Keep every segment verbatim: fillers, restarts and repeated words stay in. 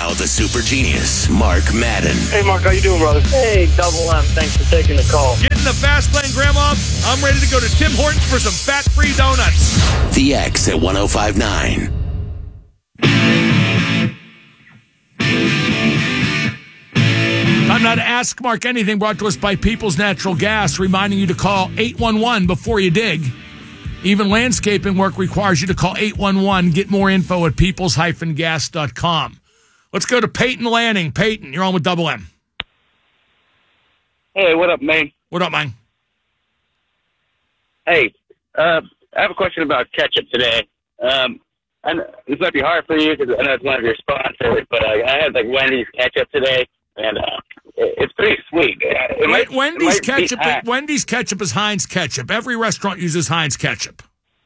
Now the super genius, Mark Madden. Hey, Mark, how you doing, brother? Hey, Double M, thanks for taking the call. Get in the fast lane, Grandma. I'm ready to go to Tim Hortons for some fat-free donuts. The X at one oh five point nine. Time now to Ask Mark Anything, brought to us by People's Natural Gas, reminding you to call eight one one before you dig. Even landscaping work requires you to call eight one one. Get more info at peoples dash gas dot com. Let's go to Peyton Lanning. Peyton, you're on with Double M. Hey, what up, man? What up, man? Hey, uh, I have a question about ketchup today. Um, I know this might be hard for you because I know it's one of your sponsors, but I, I had like Wendy's ketchup today, and uh, it, it's pretty sweet. It Wait, might, Wendy's it might be ketchup. high. Wendy's ketchup is Heinz ketchup. Every restaurant uses Heinz ketchup.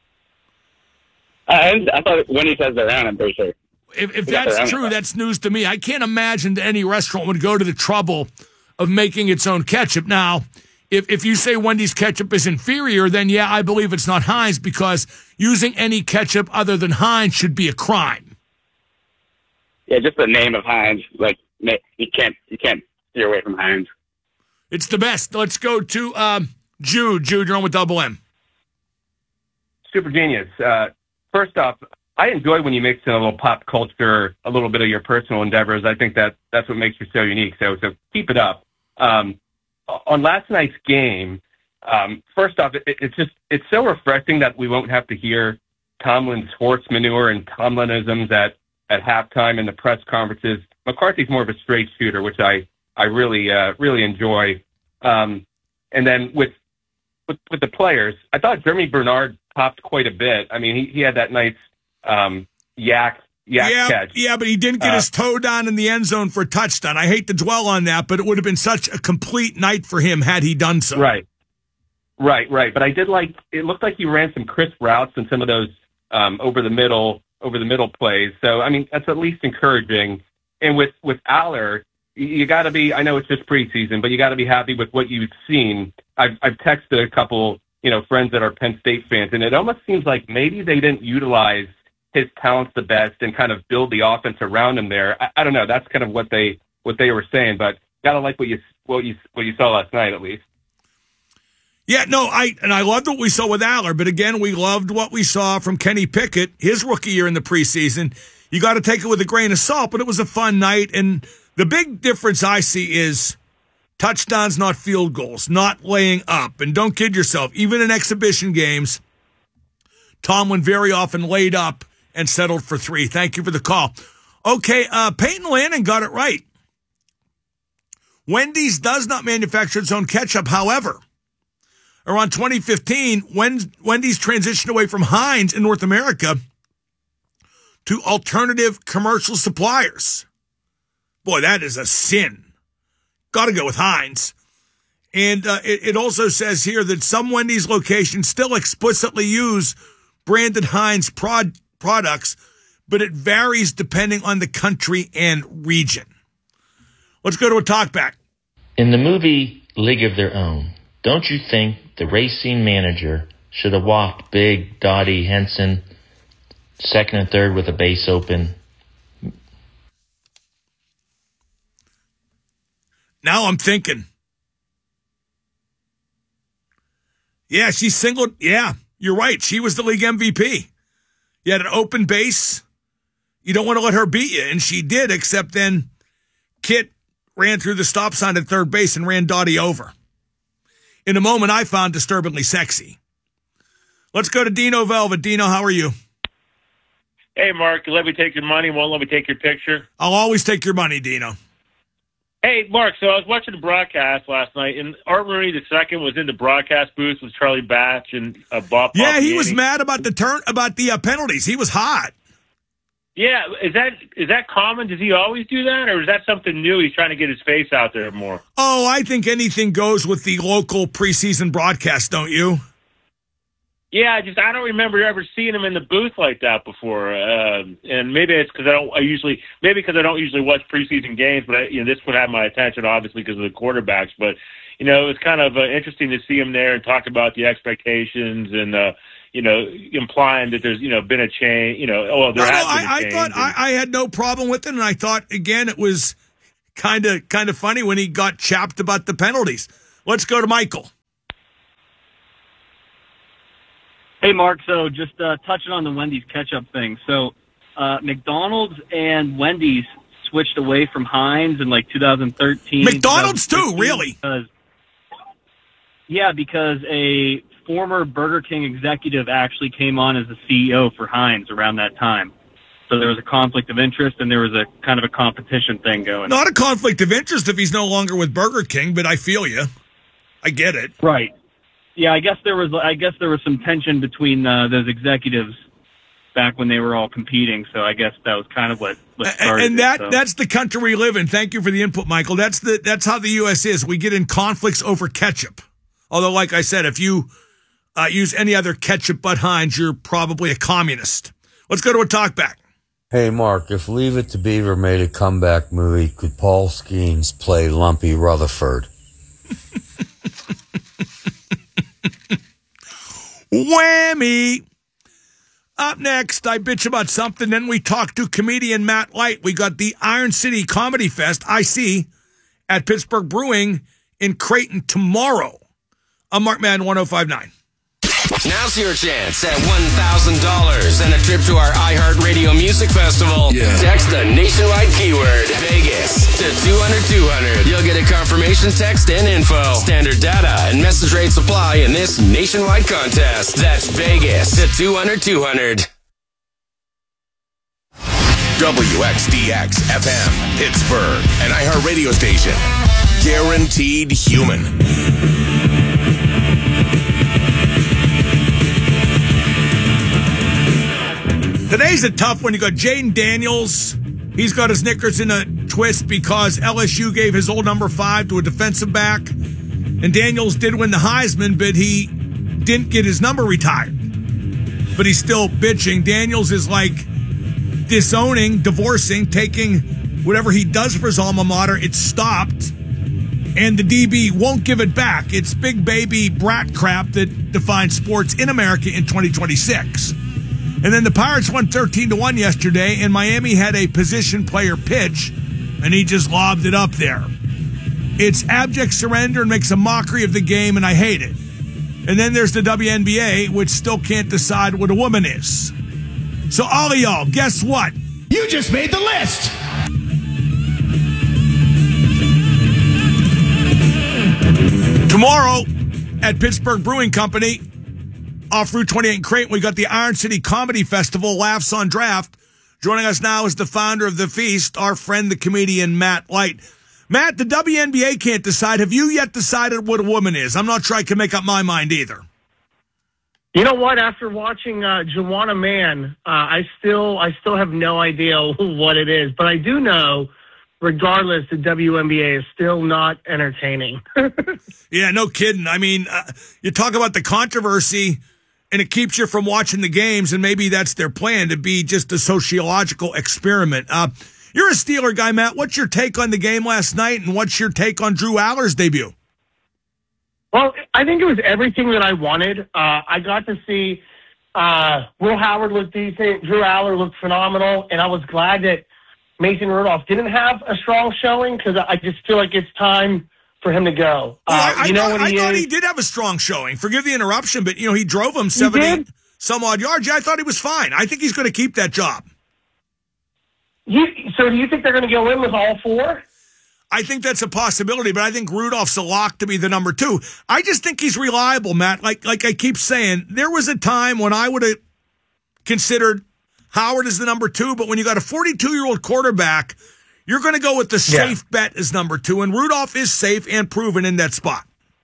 I, I thought Wendy's has their own, I'm pretty sure. If, if They got their that's own true, stuff. that's news to me. I can't imagine that any restaurant would go to the trouble of making its own ketchup. Now, if if you say Wendy's ketchup is inferior, then yeah, I believe it's not Heinz, because using any ketchup other than Heinz should be a crime. Yeah, just the name of Heinz, like you can't you can't steer away from Heinz. It's the best. Let's go to um, Jude. Jude, you're on with Double M. Super genius. Uh, first off, I enjoy when you mix in a little pop culture, a little bit of your personal endeavors. I think that that's what makes you so unique. So, so keep it up. Um, on last night's game, um, first off, it, it's just it's so refreshing that we won't have to hear Tomlin's horse manure and Tomlinisms at at halftime in the press conferences. McCarthy's more of a straight shooter, which I I really uh, really enjoy. Um, and then with, with with the players, I thought Jeremy Bernard popped quite a bit. I mean, he, he had that nice um, yak yak yeah, catch. yeah, but he didn't get Uh, his toe down in the end zone for a touchdown. I hate to dwell on that, but it would have been such a complete night for him had he done so. Right, right, right. But I did like it. Looked like he ran some crisp routes and some of those um, over the middle over the middle plays. So I mean, that's at least encouraging. And with with Aller, you got to be. I know it's just preseason, but you got to be happy with what you've seen. I've I've texted a couple, you know, friends that are Penn State fans, and it almost seems like maybe they didn't utilize his talents the best and kind of build the offense around him there. I, I don't know. That's kind of what they what they were saying, but gotta like what you what you what you saw last night at least. Yeah, no, I and I loved what we saw with Aller, but again, we loved what we saw from Kenny Pickett, his rookie year in the preseason. You got to take it with a grain of salt, but it was a fun night, and the big difference I see is touchdowns, not field goals, not laying up. And don't kid yourself, even in exhibition games, Tomlin very often laid up and settled for three. Thank you for the call. Okay, uh, Peyton Lanning got it right. Wendy's does not manufacture its own ketchup. However, around twenty fifteen, Wendy's transitioned away from Heinz in North America to alternative commercial suppliers. Boy, that is a sin. Got to go with Heinz. And uh, it, it also says here that some Wendy's locations still explicitly use branded Heinz prod, products, but it varies depending on the country and region. Let's go to a talkback. In the movie League of Their Own, don't you think the racing manager should have walked big Dottie Henson second and third with a base open? Now I'm thinking. Yeah, she singled. Yeah, you're right. She was the league M V P. You had an open base. You don't want to let her beat you. And she did, except then Kit ran through the stop sign at third base and ran Dottie over. In a moment I found disturbingly sexy. Let's go to Dino Velvet. Dino, how are you? Hey, Mark, you let me take your money, won't let me take your picture? I'll always take your money, Dino. Hey, Mark, so I was watching the broadcast last night, and Art Rooney the second was in the broadcast booth with Charlie Batch and uh, Bob Yeah, he Pompiani. was mad about the turn about the uh, penalties. He was hot. Yeah, is that is that common? Does he always do that, or is that something new? He's trying to get his face out there more. Oh, I think anything goes with the local preseason broadcast, don't you? Yeah, just I don't remember ever seeing him in the booth like that before, uh, and maybe it's because I don't. I usually maybe because I don't usually watch preseason games, but I, you know this would have my attention obviously because of the quarterbacks. But you know, it was kind of uh, interesting to see him there and talk about the expectations and uh, you know, implying that there's, you know, been a change, you know, oh, there no, has no, been a I, change. I thought and, I, I had no problem with it, and I thought again it was kind of kind of funny when he got chapped about the penalties. Let's go to Michael. Hey, Mark. So just uh, touching on the Wendy's ketchup thing. So uh, McDonald's and Wendy's switched away from Heinz in like two thousand thirteen. McDonald's too, really? Because, yeah, because a former Burger King executive actually came on as the C E O for Heinz around that time. So there was a conflict of interest, and there was a kind of a competition thing going. Not a conflict of interest if he's no longer with Burger King, but I feel you. I get it. Right. Yeah, I guess there was. I guess there was some tension between uh, those executives back when they were all competing. So I guess that was kind of what, what started. And that it, so. that's the country we live in. Thank you for the input, Michael. That's the that's how the U S is. We get in conflicts over ketchup. Although, like I said, if you uh, use any other ketchup but Heinz, you're probably a communist. Let's go to a talkback. Hey, Mark, if Leave It to Beaver made a comeback movie, could Paul Skeens play Lumpy Rutherford? Whammy! Up next, I bitch about something, then we talk to comedian Matt Light. We got the Iron City Comedy Fest, I C, at Pittsburgh Brewing in Creighton tomorrow. I'm Mark Madden, one oh five point nine. Now's your chance at one thousand dollars and a trip to our iHeartRadio Music Festival. Yeah. Text the nationwide keyword Vegas to two hundred two hundred. You'll get a confirmation text and info. Standard data and message rates apply in this nationwide contest. That's Vegas to two hundred two hundred. W X D X F M, Pittsburgh, an iHeartRadio station. Guaranteed human. Today's a tough one. You got Jaden Daniels. He's got his knickers in a twist because L S U gave his old number five to a defensive back. And Daniels did win the Heisman, but he didn't get his number retired. But he's still bitching. Daniels is like disowning, divorcing, taking whatever he does for his alma mater. It's stopped. And the D B won't give it back. It's big baby brat crap that defines sports in America in twenty twenty-six. And then the Pirates won thirteen to one yesterday, and Miami had a position player pitch, and he just lobbed it up there. It's abject surrender and makes a mockery of the game, and I hate it. And then there's the W N B A, which still can't decide what a woman is. So all of y'all, guess what? You just made the list! Tomorrow at Pittsburgh Brewing Company, off Route twenty-eight in Creighton, we got the Iron City Comedy Festival, Laughs on Draft. Joining us now is the founder of the feast, our friend, the comedian Matt Light. Matt, the W N B A can't decide. Have you yet decided what a woman is? I'm not sure I can make up my mind either. You know what? After watching uh, Joanna Man, uh, I still I still have no idea what it is, but I do know, regardless, the W N B A is still not entertaining. Yeah, no kidding. I mean, uh, you talk about the controversy, and it keeps you from watching the games, and maybe that's their plan, to be just a sociological experiment. Uh, you're a Steeler guy, Matt. What's your take on the game last night, and what's your take on Drew Aller's debut? Well, I think it was everything that I wanted. Uh, I got to see uh, Will Howard look decent. Drew Aller looked phenomenal, and I was glad that Mason Rudolph didn't have a strong showing because I just feel like it's time for him to go. Well, Uh, I, I you know thought, when I he thought is, he did have a strong showing. Forgive the interruption, but, you know, he drove him seventy some odd yards. Yeah, I thought he was fine. I think he's going to keep that job. you, so do you think they're going to go in with all four? I think that's a possibility, but I think Rudolph's a lock to be the number two. I just think he's reliable, Matt. Like like I keep saying, there was a time when I would have considered Howard as the number two, but when you got a forty-two-year-old quarterback, you're going to go with the safe yeah. bet as number two, and Rudolph is safe and proven in that spot.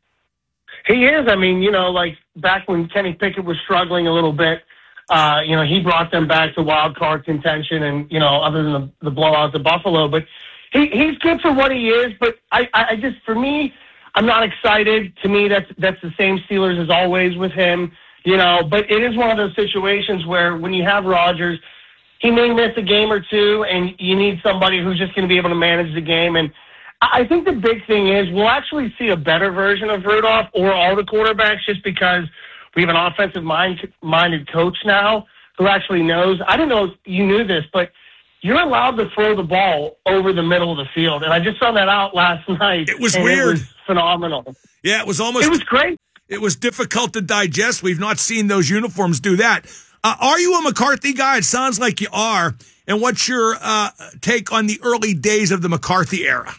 He is. I mean, you know, like back when Kenny Pickett was struggling a little bit, uh, you know, he brought them back to wild card contention and, you know, other than the, the blowouts of Buffalo. But he, he's good for what he is. But I, I just, for me, I'm not excited. To me, that's that's the same Steelers as always with him, you know. But it is one of those situations where when you have Rodgers, he may miss a game or two, and you need somebody who's just going to be able to manage the game. And I think the big thing is we'll actually see a better version of Rudolph or all the quarterbacks just because We have an offensive mind, minded coach now who actually knows. I don't know if you knew this, but you're allowed to throw the ball over the middle of the field. And I just found that out last night. It was weird. It was phenomenal. Yeah, it was almost. It was great. It was difficult to digest. We've not seen those uniforms do that. Uh, are you a McCarthy guy? It sounds like you are. And what's your uh, take on the early days of the McCarthy era?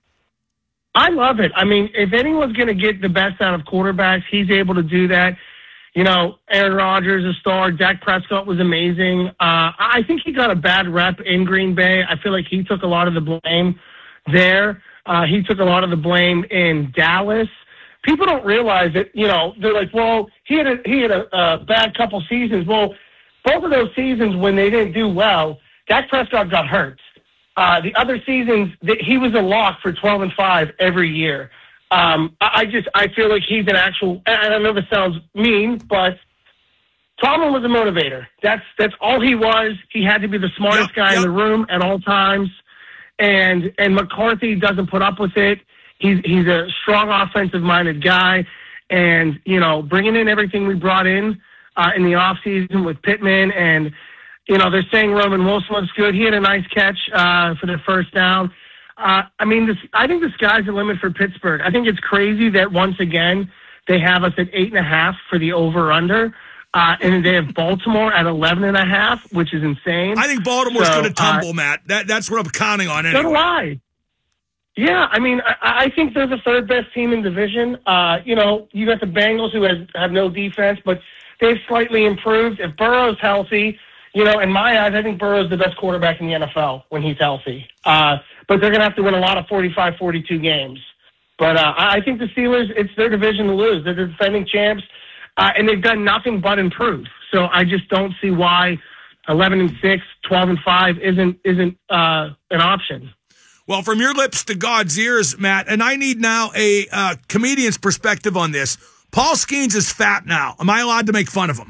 I love it. I mean, if anyone's going to get the best out of quarterbacks, he's able to do that. You know, Aaron Rodgers, a star. Dak Prescott was amazing. Uh, I think he got a bad rep in Green Bay. I feel like he took a lot of the blame there. Uh, he took a lot of the blame in Dallas. People don't realize that, you know, they're like, well, he had a, he had a, a bad couple seasons. Well, both of those seasons when they didn't do well, Dak Prescott got hurt. Uh, the other seasons, he was a lock for twelve and five every year. Um, I just, I feel like he's an actual, and I know this sounds mean, but Tomlin was a motivator. That's, that's all he was. He had to be the smartest yep, guy yep. in the room at all times. And, and McCarthy doesn't put up with it. He's, he's a strong offensive minded guy. And, you know, bringing in everything we brought in, uh, in the offseason with Pittman and, you know, they're saying Roman Wilson looks good. He had a nice catch, uh, for the first down. Uh, I mean, this, I think the sky's the limit for Pittsburgh. I think it's crazy that once again they have us at eight and a half for the over/under, uh, and they have Baltimore at eleven and a half, which is insane. I think Baltimore's so, going to tumble, uh, Matt. That that's what I'm counting on. Anyway. So do I. Yeah, I mean, I, I think they're the third best team in division. Uh, you know, you got the Bengals who has have no defense, but they've slightly improved. If Burrow's healthy, you know, in my eyes, I think Burrow's the best quarterback in the N F L when he's healthy. Uh, but they're going to have to win a lot of forty-five forty-two games. But uh, I think the Steelers, it's their division to lose. They're the defending champs, uh, and they've done nothing but improve. So I just don't see why eleven and six, twelve and five isn't isn't uh, an option. Well, from your lips to God's ears, Matt, and I need now a uh, comedian's perspective on this. Paul Skeens is fat now. Am I allowed to make fun of him?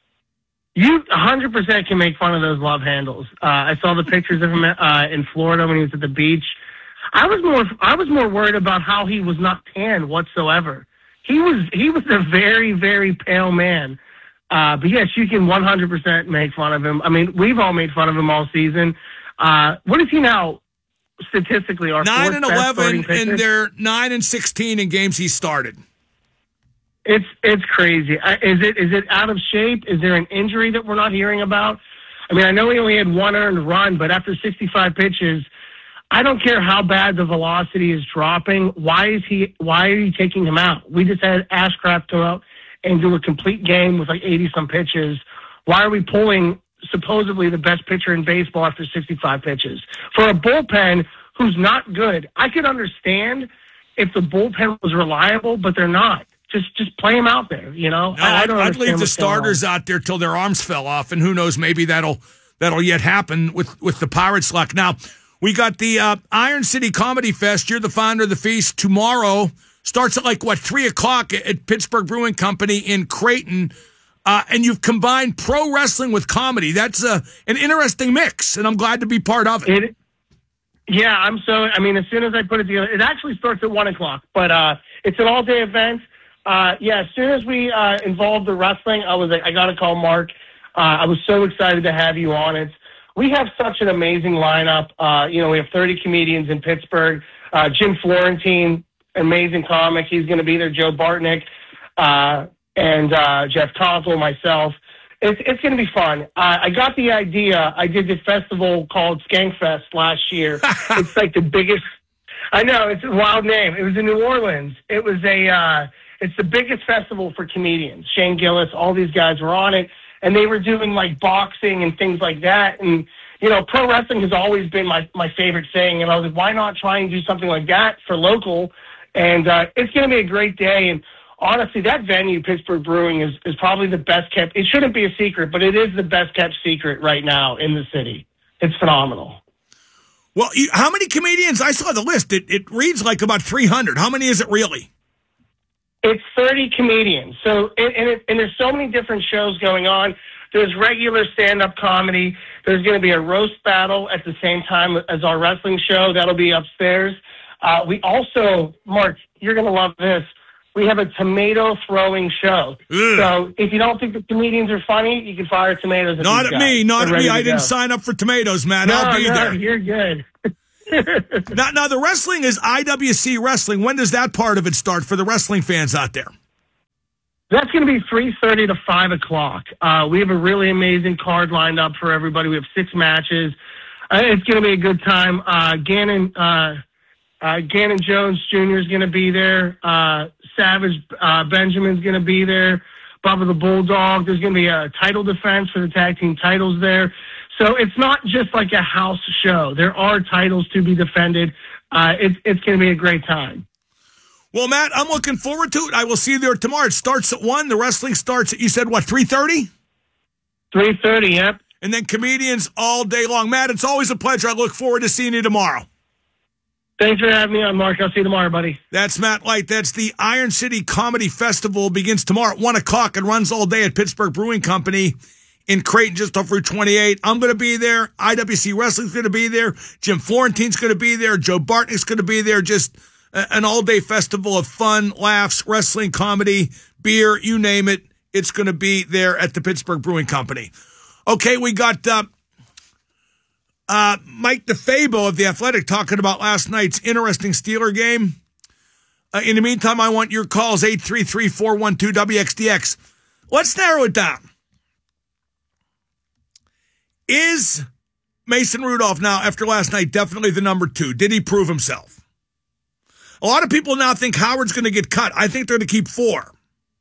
You one hundred percent can make fun of those love handles. Uh, I saw the pictures of him uh, in Florida when he was at the beach. I was more I was more worried about how he was not tan whatsoever. He was he was a very, very pale man. Uh, but yes, you can one hundred percent make fun of him. I mean, we've all made fun of him all season. Uh, what is he now statistically? Our nine and eleven, and they're nine and sixteen in games he started. It's it's crazy. Is it is it out of shape? Is there an injury that we're not hearing about? I mean, I know he only had one earned run, but after sixty-five pitches, I don't care how bad the velocity is dropping. Why is he? Why are you taking him out? We just had Ashcraft go out and do a complete game with like eighty some pitches. Why are we pulling supposedly the best pitcher in baseball after sixty-five pitches for a bullpen who's not good? I could understand if the bullpen was reliable, but they're not. Just just play him out there, you know. No, I, I don't I'd leave the what's going on. starters out there till their arms fell off, and who knows, maybe that'll that'll yet happen with, with the Pirates' luck. Now, we got the uh, Iron City Comedy Fest. You're the founder of the feast. Tomorrow starts at like, what, three o'clock at Pittsburgh Brewing Company in Creighton, uh, and you've combined pro wrestling with comedy. That's uh, an interesting mix, and I'm glad to be part of it. it. Yeah, I'm so, I mean, as soon as I put it together, it actually starts at one o'clock, but uh, it's an all-day event. Uh, yeah, as soon as we uh, involved the wrestling, I was like, I got to call Mark. Uh, I was so excited to have you on it. We have such an amazing lineup. Uh, you know, we have thirty comedians in Pittsburgh. Uh, Jim Florentine, amazing comic. He's going to be there. Joe Bartnick, uh, and uh, Jeff Conkel, myself. It's it's going to be fun. Uh, I got the idea. I did this festival called Skankfest last year. It's like the biggest. I know, it's a wild name. It was in New Orleans. It was a. Uh, It's the biggest festival for comedians. Shane Gillis, all these guys were on it, and they were doing like boxing and things like that. And, you know, pro wrestling has always been my, my favorite thing. And I was like, why not try and do something like that for local? And uh, it's going to be a great day. And honestly, that venue, Pittsburgh Brewing, is, is probably the best kept. It shouldn't be a secret, but it is the best kept secret right now in the city. It's phenomenal. Well, you, how many comedians? I saw the list. It, it reads like about three hundred. How many is it really? It's thirty comedians. So, and, and, it, and there's so many different shows going on. There's regular stand-up comedy. There's going to be a roast battle at the same time as our wrestling show. That'll be upstairs. Uh, we also, Mark, you're going to love this. we have a tomato throwing show. Ugh. So if you don't think the comedians are funny, you can fire tomatoes at Not these at guys. me, not They're at me. ready I to didn't go. sign up for tomatoes, man. No, I'll be no, there. You're good. Now, now, the wrestling is I W C Wrestling. When does that part of it start for the wrestling fans out there? That's going to be three thirty to five o'clock. Uh, we have a really amazing card lined up for everybody. We have six matches. Uh, it's going to be a good time. Uh, Gannon, uh, uh, Gannon Jones Junior is going to be there. Uh, Savage uh, Benjamin's going to be there. Bubba the Bulldog. There's going to be a title defense for the tag team titles there. So it's not just like a house show. There are titles to be defended. Uh, it, it's going to be a great time. Well, Matt, I'm looking forward to it. I will see you there tomorrow. It starts at one. The wrestling starts at, you said, what, three thirty? three thirty, yep. And then comedians all day long. Matt, it's always a pleasure. I look forward to seeing you tomorrow. Thanks for having me on, Mark. I'll see you tomorrow, buddy. That's Matt Light. That's the Iron City Comedy Festival. Begins tomorrow at one o'clock and runs all day at Pittsburgh Brewing Company in Creighton, just off Route twenty-eight. I'm going to be there. I W C Wrestling's going to be there. Jim Florentine's going to be there. Joe Bartnick's going to be there. Just an all-day festival of fun, laughs, wrestling, comedy, beer, you name it. It's going to be there at the Pittsburgh Brewing Company. Okay, we got uh, uh, Mike DeFabo of The Athletic talking about last night's interesting Steeler game. Uh, in the meantime, I want your calls, eight three three, four one two, W X D X. Let's narrow it down. Is Mason Rudolph now, after last night, definitely the number two? Did he prove himself? A lot of people now think Howard's going to get cut. I think they're going to keep four.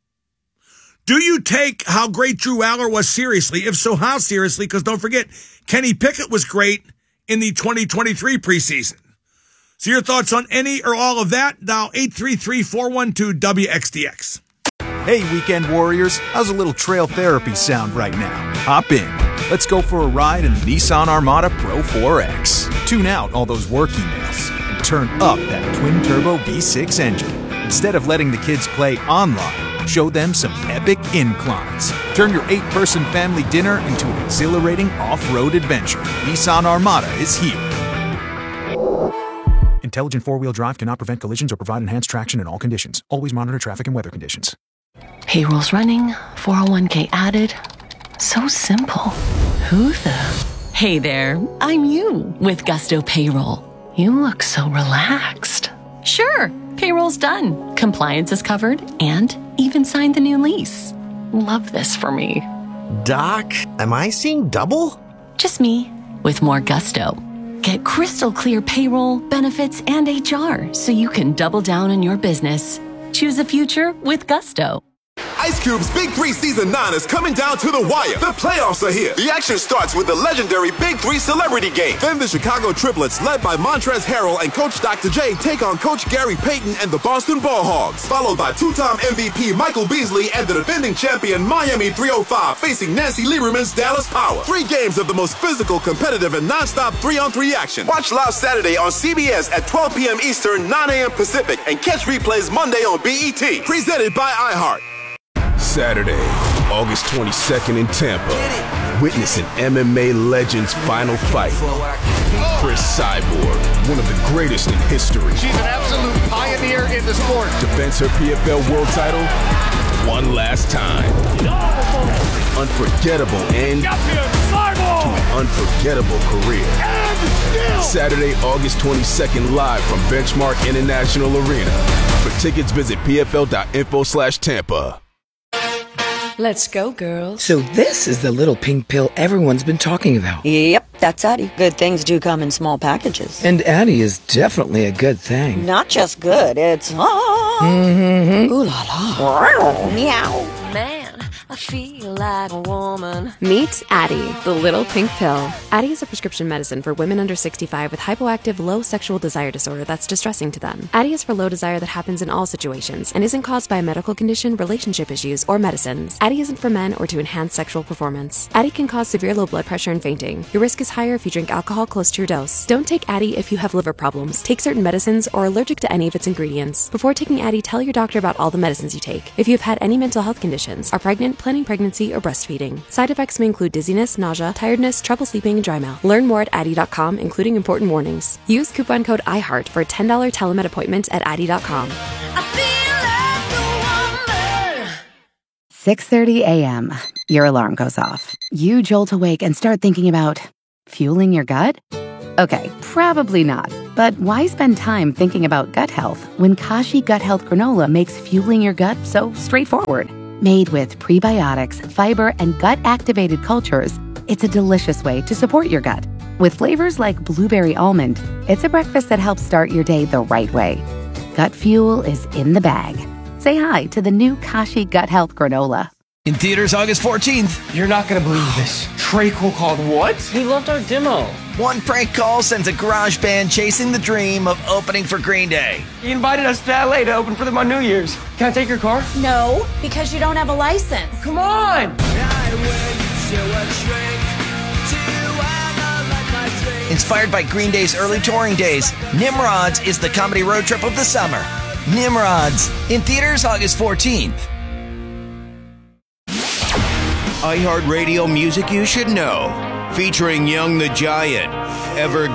Do you take how great Drew Aller was seriously? If so, how seriously? Because don't forget, Kenny Pickett was great in the twenty twenty-three preseason. So your thoughts on any or all of that? Now, eight three three, four one two, W X D X. Hey, weekend warriors. How's a little trail therapy sound right now? Hop in. Let's go for a ride in the Nissan Armada Pro four X. Tune out all those work emails and turn up that twin-turbo V six engine. Instead of letting the kids play online, show them some epic inclines. Turn your eight-person family dinner into an exhilarating off-road adventure. Nissan Armada is here. Intelligent four-wheel drive cannot prevent collisions or provide enhanced traction in all conditions. Always monitor traffic and weather conditions. Payroll's running, four oh one k added. So simple. Who the? Hey there, I'm you with Gusto Payroll. You look so relaxed. Sure, payroll's done. Compliance is covered and even signed the new lease. Love this for me. Doc, am I seeing double? Just me with more gusto. Get crystal clear payroll, benefits, and H R so you can double down on your business. Choose a future with Gusto. Ice Cube's Big Three Season nine is coming down to the wire. The playoffs are here. The action starts with the legendary Big Three Celebrity Game. Then the Chicago Triplets, led by Montrezl Harrell and Coach Doctor J, take on Coach Gary Payton and the Boston Ball Hogs. Followed by two-time M V P Michael Beasley and the defending champion Miami three oh five facing Nancy Lieberman's Dallas Power. Three games of the most physical, competitive, and non-stop three-on-three action. Watch live Saturday on C B S at twelve p.m. Eastern, nine a.m. Pacific, and catch replays Monday on B E T. Presented by iHeart. Saturday, August twenty-second in Tampa. Witness an M M A legend's final fight. Chris Cyborg, one of the greatest in history. She's an absolute pioneer in the sport. Defends her P F L world title one last time. Unforgettable end to an unforgettable career. Saturday, August twenty-second, live from Benchmark International Arena. For tickets, visit pfl.info slash Tampa. Let's go, girls. So this is the little pink pill everyone's been talking about. Yep, that's Addie. Good things do come in small packages. And Addie is definitely a good thing. Not just good, it's... Ah, mm-hmm. Ooh la la. Meow. Man, I feel like a woman. Meet Addie, the little pink pill. Addie is a prescription medicine for women under sixty-five with hypoactive low sexual desire disorder that's distressing to them. Addie is for low desire that happens in all situations and isn't caused by a medical condition, relationship issues, or medicines. Addie isn't for men or to enhance sexual performance. Addie can cause severe low blood pressure and fainting. Your risk is higher if you drink alcohol close to your dose. Don't take Addie if you have liver problems, take certain medicines, or are allergic to any of its ingredients. Before taking Addie, tell your doctor about all the medicines you take. If you have had any mental health conditions, are pregnant, planning pregnancy, or breastfeeding. Side effects may include dizziness, nausea, tiredness, trouble sleeping, and dry mouth. Learn more at Addie dot com, including important warnings. Use coupon code I heart for a ten dollars telemed appointment at Addie dot com. I feel like six thirty a.m., your alarm goes off. You jolt awake and start thinking about fueling your gut? Okay, probably not. But why spend time thinking about gut health when Kashi Gut Health Granola makes fueling your gut so straightforward? Made with prebiotics, fiber, and gut-activated cultures, it's a delicious way to support your gut. With flavors like blueberry almond, it's a breakfast that helps start your day the right way. Gut fuel is in the bag. Say hi to the new Kashi Gut Health Granola. In theaters August fourteenth. You're not going to believe this. Trey Cole called what? He loved our demo. One prank call sends a garage band chasing the dream of opening for Green Day. He invited us to L A to open for them on New Year's. Can I take your car? No, because you don't have a license. Come on! Inspired by Green Day's early touring days, Nimrods is the comedy road trip of the summer. Nimrods, in theaters August fourteenth. iHeartRadio music you should know. Featuring Young the Giant, Evergreen.